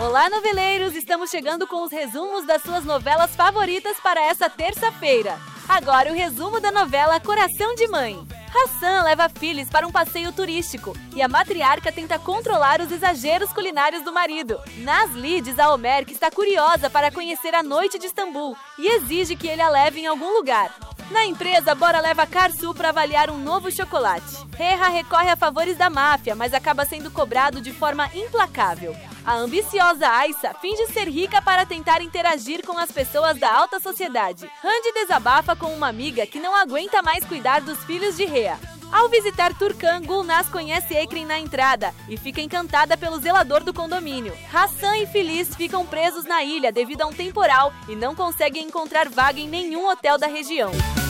Olá, noveleiros! Estamos chegando com os resumos das suas novelas favoritas para essa terça-feira. Agora o resumo da novela Coração de Mãe. Hassan leva Phyllis para um passeio turístico e a matriarca tenta controlar os exageros culinários do marido. Nazli diz a Omer que está curiosa para conhecer a noite de Istambul e exige que ele a leve em algum lugar. Na empresa, Bora leva Karsu para avaliar um novo chocolate. Reha recorre a favores da máfia, mas acaba sendo cobrado de forma implacável. A ambiciosa Aissa finge ser rica para tentar interagir com as pessoas da alta sociedade. Randy desabafa com uma amiga que não aguenta mais cuidar dos filhos de Reha. Ao visitar Turkan, Gulnaz conhece Ekrin na entrada e fica encantada pelo zelador do condomínio. Hassan e Phyllis ficam presos na ilha devido a um temporal e não conseguem encontrar vaga em nenhum hotel da região.